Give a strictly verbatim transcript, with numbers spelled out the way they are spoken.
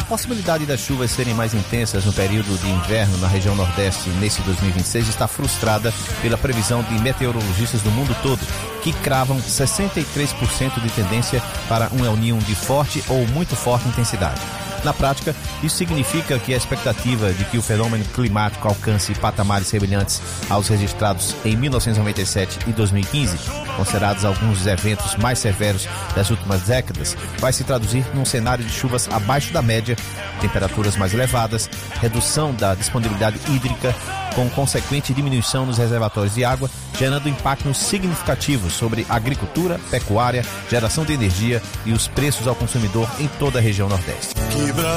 possibilidade das chuvas serem mais intensas no período de inverno na região Nordeste nesse dois mil e vinte e seis está frustrada pela previsão de meteorologistas do mundo todo, que cravam sessenta e três por cento de tendência para um El Niño de forte ou muito forte intensidade. Na prática, isso significa que a expectativa de que o fenômeno climático alcance patamares semelhantes aos registrados em mil novecentos e noventa e sete e dois mil e quinze, considerados alguns dos eventos mais severos das últimas décadas, vai se traduzir num cenário de chuvas abaixo da média, temperaturas mais elevadas, redução da disponibilidade hídrica, com consequente diminuição nos reservatórios de água, gerando impactos significativos sobre agricultura, pecuária, geração de energia e os preços ao consumidor em toda a região Nordeste.